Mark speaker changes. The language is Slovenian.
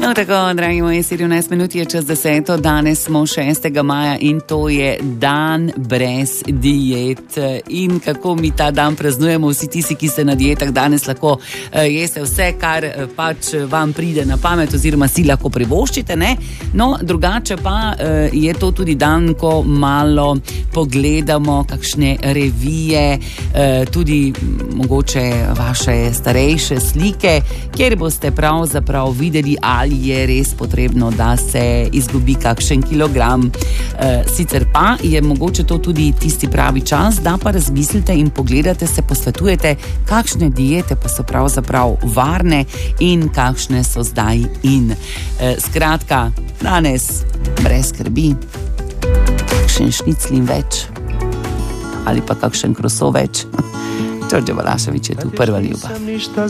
Speaker 1: No, tako, dragi moji, 17 minut je čez 10. Danes smo 6. maja in to je dan brez diet. In kako mi ta dan praznujemo, vsi tisti, ki ste na dietah, danes lahko jeste vse, kar pač vam pride na pamet oziroma si lahko privoščite, ne? No, drugače pa je to tudi dan, ko malo pogledamo kakšne revije, tudi mogoče vaše starejše slike, kjer boste pravzaprav videli, ali je res potrebno, da se izgubi kakšen kilogram. Sicer pa je mogoče to tudi tisti pravi čas, da pa razmislite in pogledate, se posvetujete, kakšne diete pa so pravzaprav varne in kakšne so zdaj in. Skratka, danes brez skrbi, kakšen šnicl in več ali pa kakšen kroso več. Đorđe Balašević je tu, prva ljubav.